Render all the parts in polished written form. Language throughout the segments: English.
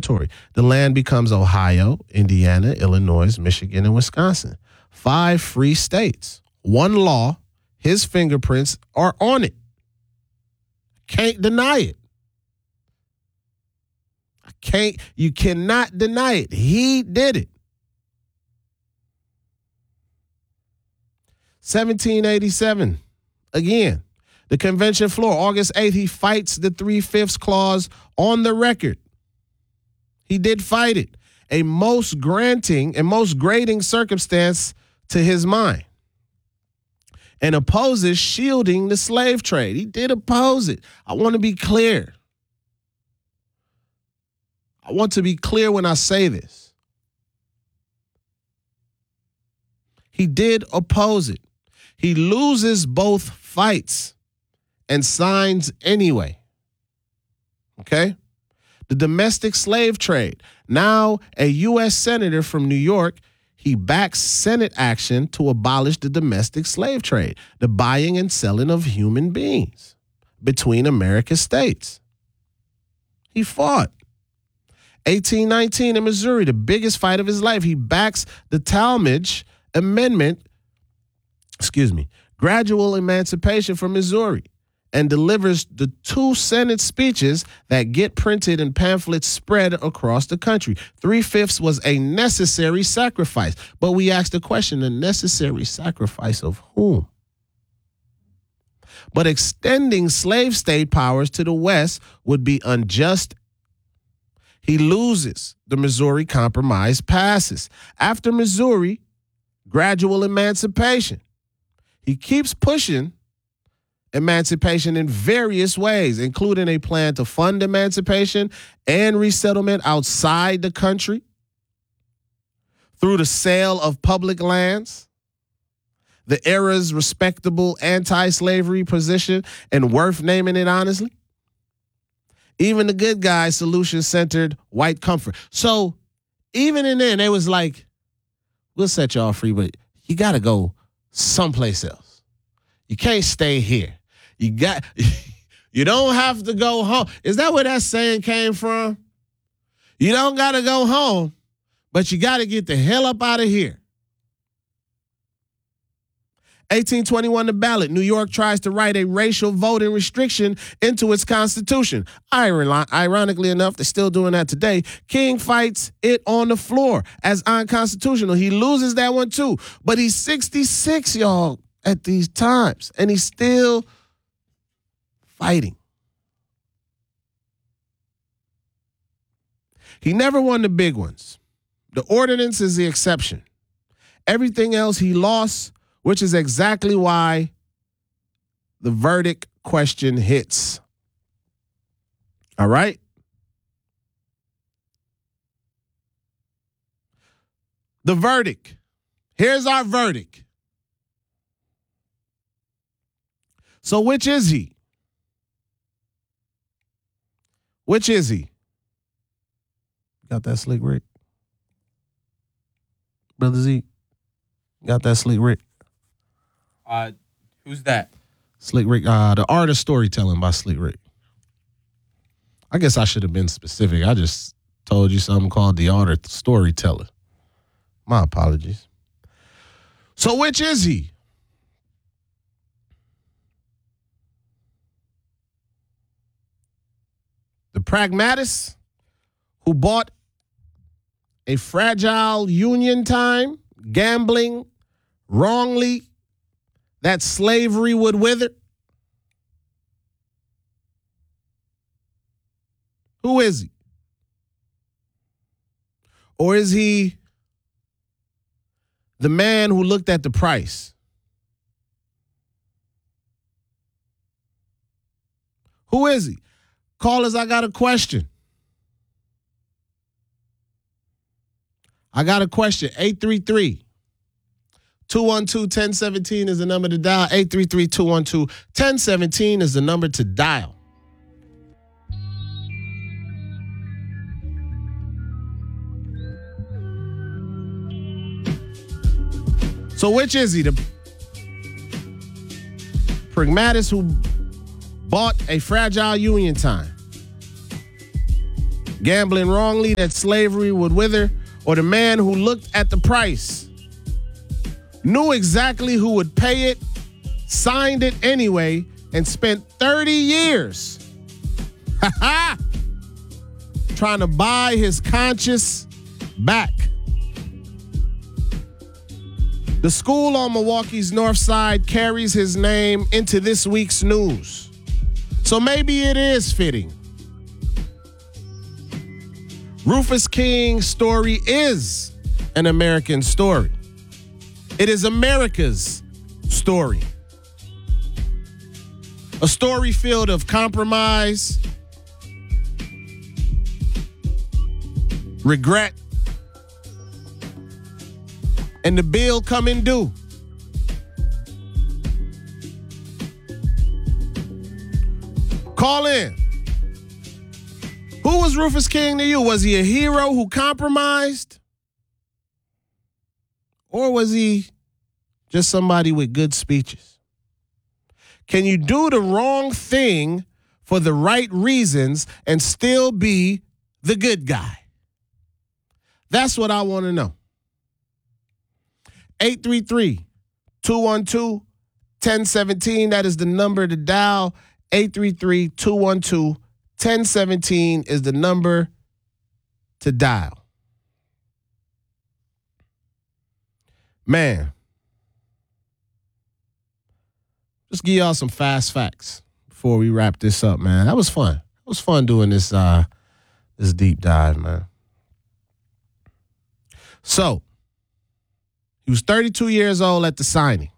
territory. The land becomes Ohio, Indiana, Illinois, Michigan, and Wisconsin. 5 free states. One law, his fingerprints are on it. Can't deny it. You cannot deny it. He did it. 1787. Again, the convention floor, August 8th, he fights the 3/5 clause on the record. He did fight it. A most grading circumstance to his mind. And opposes shielding the slave trade. He did oppose it. I want to be clear. I want to be clear when I say this. He did oppose it. He loses both fights and signs anyway. Okay? The domestic slave trade. Now a U.S. senator from New York, he backs Senate action to abolish the domestic slave trade, the buying and selling of human beings between America's states. He fought. 1819 in Missouri, the biggest fight of his life. He backs the Talmadge Amendment, gradual emancipation for Missouri, and delivers the 2 Senate speeches that get printed and pamphlets spread across the country. 3/5 was a necessary sacrifice. But we asked the question, a necessary sacrifice of whom? But extending slave state powers to the West would be unjust. He loses. The Missouri Compromise passes. After Missouri, gradual emancipation. He keeps pushing emancipation in various ways, including a plan to fund emancipation and resettlement outside the country through the sale of public lands, the era's respectable anti-slavery position and worth naming it honestly. Even the good guys solution-centered white comfort. So even in there, they was like, we'll set y'all free, but you got to go someplace else. You can't stay here. You don't have to go home. Is that where that saying came from? You don't got to go home, but you got to get the hell up out of here. 1821, the ballot. New York tries to write a racial voting restriction into its constitution. Ironically enough, they're still doing that today. King fights it on the floor as unconstitutional. He loses that one too. But he's 66, y'all, at these times. And he's still fighting. He never won the big ones. The ordinance is the exception. Everything else he lost, which is exactly why the verdict question hits. All right? The verdict. Here's our verdict. So which is he? Which is he? Got that slick Rick? Brother Z? Got that slick Rick? Who's that? Slick Rick, the art of storytelling by Slick Rick. I guess I should have been specific. I just told you something called the art of storytelling. My apologies. So which is he? The pragmatist who bought a fragile union time, gambling wrongly, that slavery would wither? Who is he? Or is he the man who looked at the price? Who is he? Callers, I got a question. I got a question. 833-212-1017 is the number to dial. 833-212-1017 is the number to dial. So which is he? The pragmatist who bought a fragile union time? gambling wrongly that slavery would wither, or the man who looked at the price, knew exactly who would pay it, signed it anyway, and spent 30 years trying to buy his conscience back? The school on Milwaukee's north side carries his name into this week's news. So maybe it is fitting. Rufus King's story is an American story. It is America's story. A story filled of compromise, regret, and the bill coming due. Call in. Who was Rufus King to you? Was he a hero who compromised? Or was he just somebody with good speeches? Can you do the wrong thing for the right reasons and still be the good guy? That's what I want to know. 833-212-1017. That is the number to dial. 833-212-1017 is the number to dial. Man, just give y'all some fast facts before we wrap this up, man. That was fun. It was fun doing this deep dive, man. So, he was 32 years old at the signing.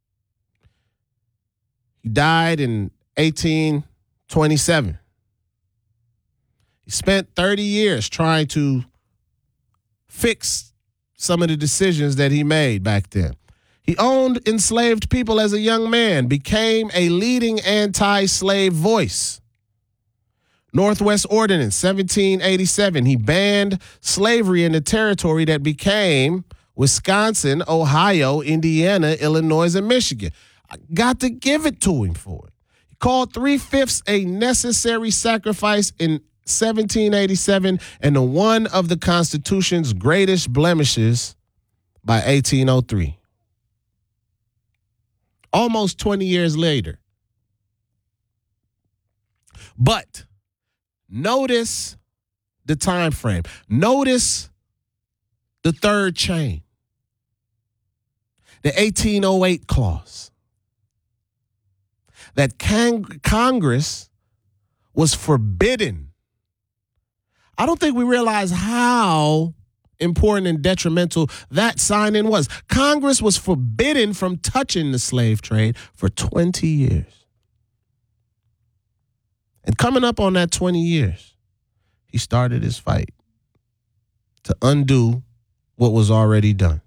He died in 1827. He spent 30 years trying to fix some of the decisions that he made back then. He owned enslaved people as a young man, became a leading anti-slave voice. Northwest Ordinance, 1787. He banned slavery in the territory that became Wisconsin, Ohio, Indiana, Illinois, and Michigan. I got to give it to him for it. He called 3/5 a necessary sacrifice in 1787 and one of the Constitution's greatest blemishes by 1803. Almost 20 years later. But notice the time frame. Notice the third chain. The 1808 clause. That Congress was forbidden. I don't think we realize how important and detrimental that sign-in was. Congress was forbidden from touching the slave trade for 20 years. And coming up on that 20 years, he started his fight to undo what was already done.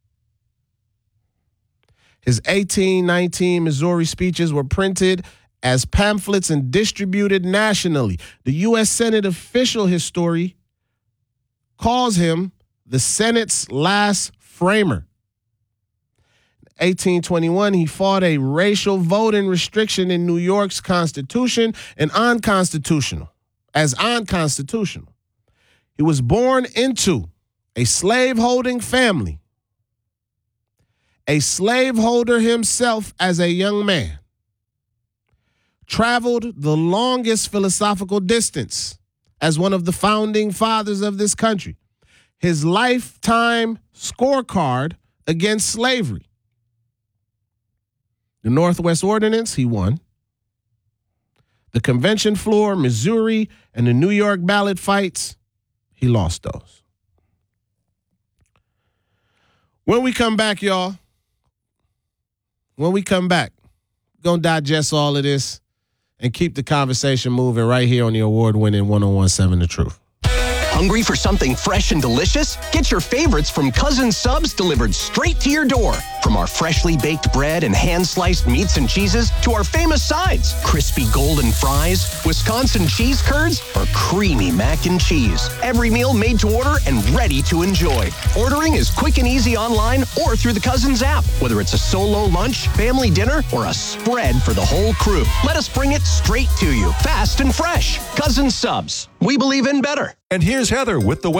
His 1819 Missouri speeches were printed as pamphlets and distributed nationally. The U.S. Senate official history calls him the Senate's last framer. In 1821, he fought a racial voting restriction in New York's Constitution and unconstitutional. He was born into a slaveholding family. A slaveholder himself as a young man. Traveled the longest philosophical distance as one of the founding fathers of this country. His lifetime scorecard against slavery. The Northwest Ordinance, he won. The convention floor, Missouri, and the New York ballot fights, he lost those. When we come back, y'all, we're going to digest all of this and keep the conversation moving right here on the award-winning 101.7 The Truth. Hungry for something fresh and delicious? Get your favorites from Cousin Subs delivered straight to your door. From our freshly baked bread and hand-sliced meats and cheeses to our famous sides, crispy golden fries, Wisconsin cheese curds, or creamy mac and cheese. Every meal made to order and ready to enjoy. Ordering is quick and easy online or through the Cousins app. Whether it's a solo lunch, family dinner, or a spread for the whole crew, let us bring it straight to you, fast and fresh. Cousin Subs. We believe in better. And here's Heather with the